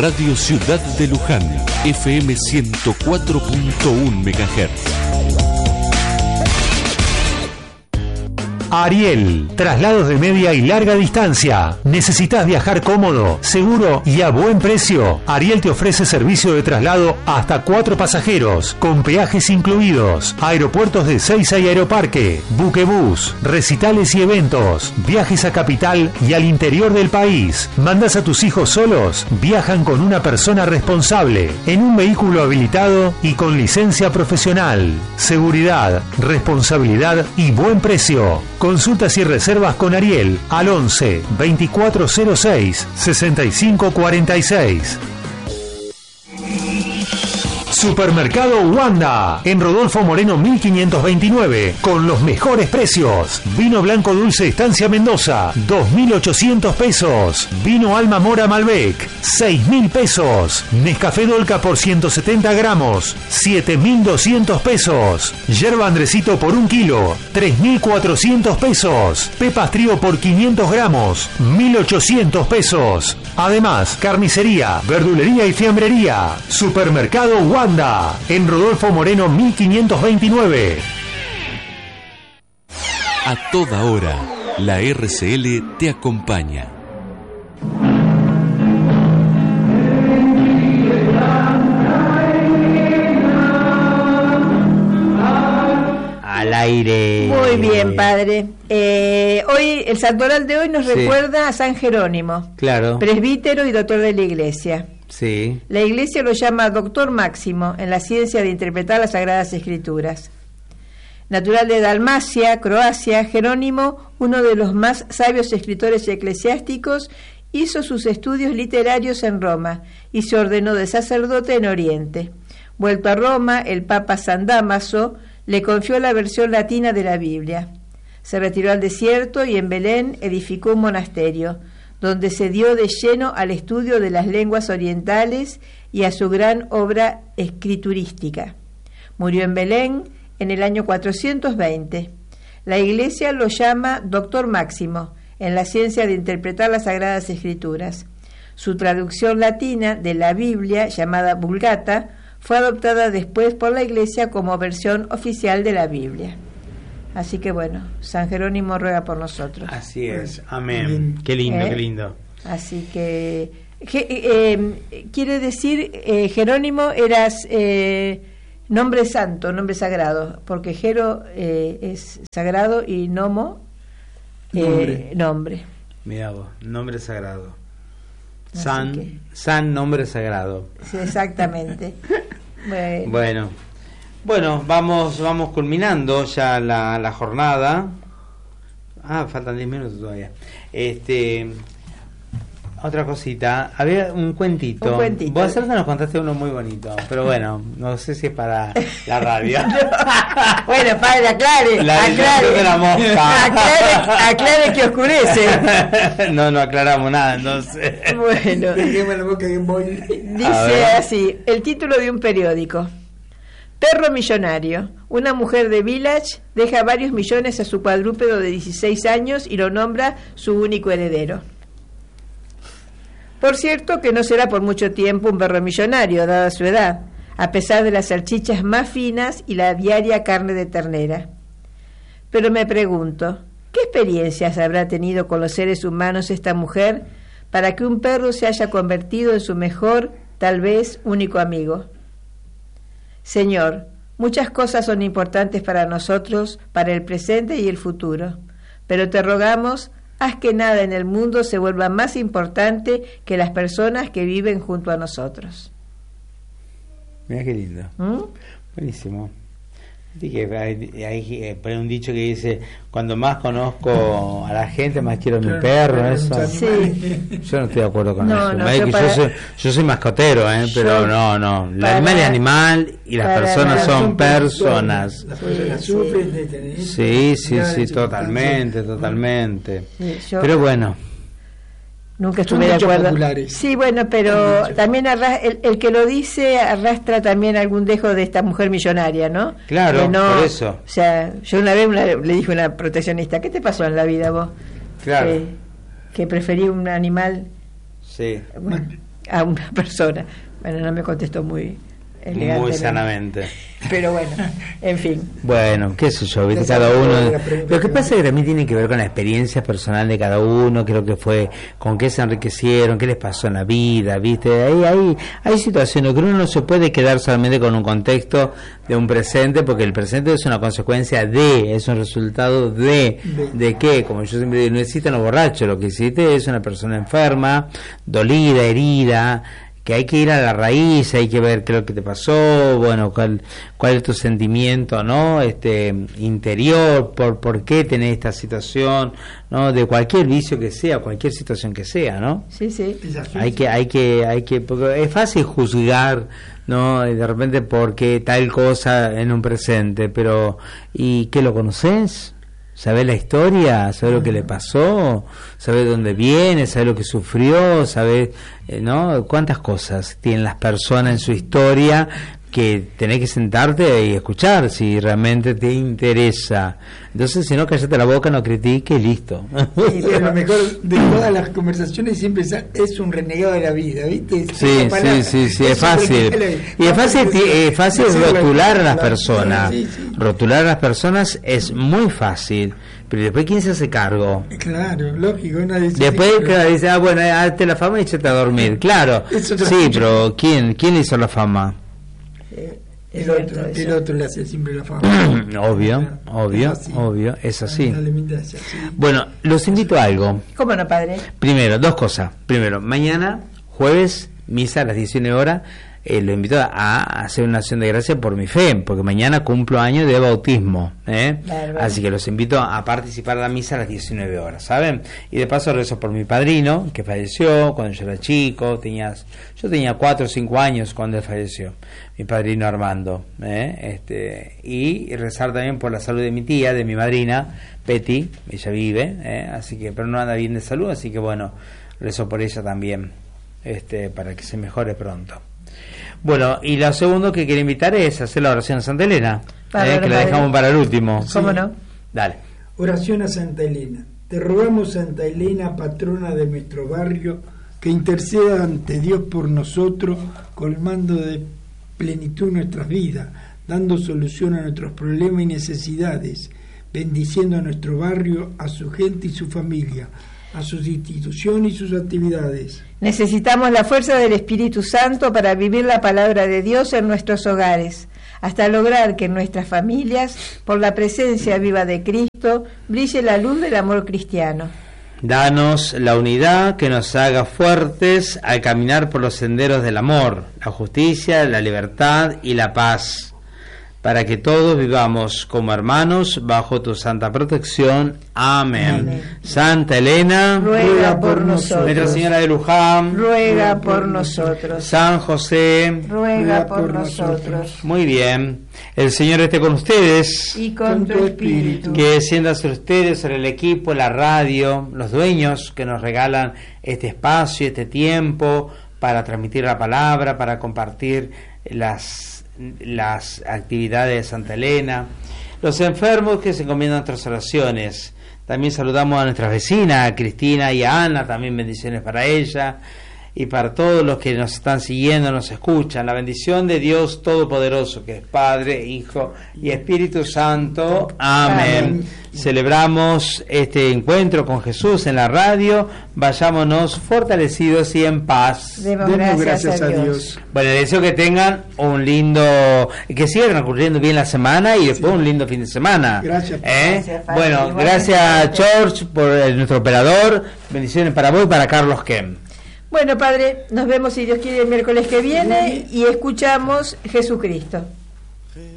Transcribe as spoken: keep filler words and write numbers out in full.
Radio Ciudad de Luján, F M ciento cuatro punto uno megahertz. Ariel, traslados de media y larga distancia. ¿Necesitas viajar cómodo, seguro y a buen precio? Ariel te ofrece servicio de traslado hasta cuatro pasajeros, con peajes incluidos, aeropuertos de Seiza y Aeroparque, buquebús, recitales y eventos, viajes a capital y al interior del país. ¿Mandas a tus hijos solos? Viajan con una persona responsable, en un vehículo habilitado y con licencia profesional. Seguridad, responsabilidad y buen precio. Consultas y reservas con Ariel al once, veinticuatro cero seis, sesenta y cinco cuarenta y seis. Supermercado Wanda, en Rodolfo Moreno mil quinientos veintinueve, con los mejores precios. Vino blanco dulce Estancia Mendoza, dos mil ochocientos pesos. Vino Alma Mora Malbec, seis mil pesos. Nescafé Dolca por ciento setenta gramos, siete mil doscientos pesos. Yerba Andresito por un kilo, tres mil cuatrocientos pesos. Pepas Trío por quinientos gramos, mil ochocientos pesos. Además, carnicería, verdulería y fiambrería. Supermercado Wanda, en Rodolfo Moreno mil quinientos veintinueve. A toda hora, la R C L te acompaña. Al aire. Muy bien, padre. Eh, hoy, el santoral de hoy nos sí. recuerda a San Jerónimo. Claro. Presbítero y doctor de la Iglesia. Sí. La Iglesia lo llama doctor máximo en la ciencia de interpretar las Sagradas Escrituras. Natural de Dalmacia, Croacia, Jerónimo, uno de los más sabios escritores eclesiásticos, hizo sus estudios literarios en Roma y se ordenó de sacerdote en Oriente. Vuelto a Roma, el Papa San Dámaso le confió la versión latina de la Biblia. Se retiró al desierto y en Belén edificó un monasterio, donde se dio de lleno al estudio de las lenguas orientales y a su gran obra escriturística. Murió en Belén en el año cuatrocientos veinte. La Iglesia lo llama doctor máximo en la ciencia de interpretar las Sagradas Escrituras. Su traducción latina de la Biblia, llamada Vulgata, fue adoptada después por la Iglesia como versión oficial de la Biblia. Así que bueno, San Jerónimo ruega por nosotros. Así es, amén. Qué lindo, ¿Eh? qué lindo. Así que, que eh, quiere decir, eh, Jerónimo eras eh, nombre santo, nombre sagrado, porque Jero eh, es sagrado y Nomo, eh, nombre. nombre. Mirá vos, nombre sagrado. San, que... San nombre sagrado. Sí, exactamente. bueno. bueno. Bueno, vamos vamos culminando ya la, la jornada. Ah, faltan diez minutos todavía. Este, otra cosita, había un cuentito. Un cuentito. Vos ayer nos contaste uno muy bonito, pero bueno, no sé si es para la radio. no. Bueno, padre, aclare. La aclare. De la mosca. aclare, aclare que oscurece. no, no aclaramos nada, entonces. Bueno. Dice así, el título de un periódico. Perro millonario. Una mujer de Village deja varios millones a su cuadrúpedo de dieciséis años y lo nombra su único heredero. Por cierto que no será por mucho tiempo un perro millonario, dada su edad, a pesar de las salchichas más finas y la diaria carne de ternera. Pero me pregunto, ¿qué experiencias habrá tenido con los seres humanos esta mujer para que un perro se haya convertido en su mejor, tal vez único amigo? Señor, muchas cosas son importantes para nosotros, para el presente y el futuro, pero te rogamos, haz que nada en el mundo se vuelva más importante que las personas que viven junto a nosotros. Mira qué lindo. ¿Mm? Buenísimo. Dije, hay, hay, hay un dicho que dice, cuando más conozco a la gente, más quiero a mi perro, eso. Sí. Yo no estoy de acuerdo con no, eso. No, yo, para... yo, soy, yo soy mascotero, ¿eh? pero yo no, no. El para... animal es animal y las personas son personas. Las personas sufren de tener. Sí, sí, sí, totalmente, totalmente. Sí, yo... Pero bueno. Nunca estuve de acuerdo. Populares. Sí, bueno, pero también arra- el, el que lo dice arrastra también algún dejo de esta mujer millonaria, ¿no? Claro, no, por eso. O sea, yo una vez una, le dije a una proteccionista, ¿qué te pasó en la vida vos? Claro. Que, que preferí un animal. Sí. Bueno, a una persona. Bueno, no me contestó muy elegante. Muy sanamente. Pero bueno, en fin. Bueno, qué sé yo, ¿viste? Cada uno. Lo que pasa es que también tiene que ver con la experiencia personal de cada uno, creo que fue con qué se enriquecieron, qué les pasó en la vida, ¿viste? Ahí hay, hay situaciones que uno no se puede quedar solamente con un contexto de un presente, porque el presente es una consecuencia de, es un resultado de, de qué, como yo siempre digo, no existen los borrachos, lo que existe es una persona enferma, dolida, herida, que hay que ir a la raíz, hay que ver qué es lo que te pasó, bueno, cuál cuál es tu sentimiento, ¿no? Este interior, por por qué tenés esta situación, ¿no? De cualquier vicio que sea, cualquier situación que sea, ¿no? Sí, sí. Hay que hay que hay que porque es fácil juzgar, ¿no? De repente porque tal cosa en un presente, pero ¿y qué lo conoces? ¿Sabés la historia? ¿Sabés lo que le pasó? ¿Sabés dónde viene? ¿Sabés lo que sufrió? ¿Sabés, eh, no? ¿Cuántas cosas tienen las personas en su historia que tenés que sentarte y escuchar si realmente te interesa? Entonces, si no, cállate la boca, no critiques, listo. Sí, pero lo mejor de todas las conversaciones siempre es un renegado de la vida, ¿viste? Sí, sí, sí, sí, es fácil. Y es fácil, es fácil rotular a las personas. Sí, sí. Rotular a las personas es muy fácil. Pero después, ¿quién se hace cargo? Claro, lógico. Nadie se después, hace claro, dice, ah, bueno, hazte la fama y échate a dormir. Claro, sí, pero ¿quién, quién le hizo la fama? Eh, el otro, el otro le hace siempre la fama. Obvio, obvio, es obvio, es así. Es así. Bueno, los invito a algo. ¿Cómo no, padre? Primero, dos cosas. Primero, mañana, jueves, misa a las diecinueve horas. Eh, lo invito a hacer una acción de gracia por mi fe, porque mañana cumplo años de bautismo, ¿eh? Claro, así que los invito a participar de la misa a las diecinueve horas, ¿saben? Y de paso rezo por mi padrino, que falleció cuando yo era chico, tenías, yo tenía cuatro o cinco años cuando él falleció, mi padrino Armando, ¿eh? este, y rezar también por la salud de mi tía, de mi madrina, Betty, ella vive, ¿eh? así que, pero no anda bien de salud, así que bueno, rezo por ella también, este, para que se mejore pronto. Bueno, y lo segundo que quiero invitar es hacer la oración a Santa Elena, eh, que la dejamos para el último. ¿Cómo no? Dale. Oración a Santa Elena. Te rogamos, Santa Elena, patrona de nuestro barrio, que interceda ante Dios por nosotros, colmando de plenitud nuestras vidas, dando solución a nuestros problemas y necesidades, bendiciendo a nuestro barrio, a su gente y su familia, a sus instituciones y sus actividades. Necesitamos la fuerza del Espíritu Santo para vivir la palabra de Dios en nuestros hogares, hasta lograr que en nuestras familias, por la presencia viva de Cristo, brille la luz del amor cristiano. Danos la unidad que nos haga fuertes al caminar por los senderos del amor, la justicia, la libertad y la paz, para que todos vivamos como hermanos bajo tu santa protección. Amén. Amén. Santa Elena, ruega por nosotros. Nuestra Señora de Luján, ruega por nosotros. San José, ruega por nosotros. Muy bien. El Señor esté con ustedes. Y con tu espíritu. Que descienda sobre ustedes, sobre el equipo, la radio, los dueños que nos regalan este espacio, este tiempo para transmitir la palabra, para compartir las las actividades de Santa Elena, los enfermos que se encomiendan a nuestras oraciones. También saludamos a nuestras vecinas, a Cristina y a Ana, también bendiciones para ella y para todos los que nos están siguiendo, nos escuchan. La bendición de Dios Todopoderoso, que es Padre, Hijo y Espíritu Santo. Amén. Amén. Celebramos este encuentro con Jesús en la radio. Vayámonos fortalecidos y en paz. Demos gracias, gracias a, Dios. a Dios. Bueno, les deseo que tengan un lindo, que sigan transcurriendo bien la semana y después sí. un lindo fin de semana. Gracias. ¿Eh? gracias bueno, Igual gracias George por el, nuestro operador. Bendiciones para vos y para Carlos Kem. Bueno, Padre, nos vemos si Dios quiere el miércoles que viene y escuchamos Jesucristo.